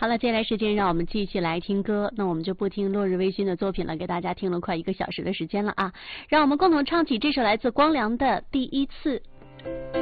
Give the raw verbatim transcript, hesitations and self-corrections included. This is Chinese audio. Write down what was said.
好了，接下来时间让我们继续来听歌，那我们就不听落日微醺的作品了，给大家听了快一个小时的时间了啊，让我们共同唱起这首来自光良的《第一次》。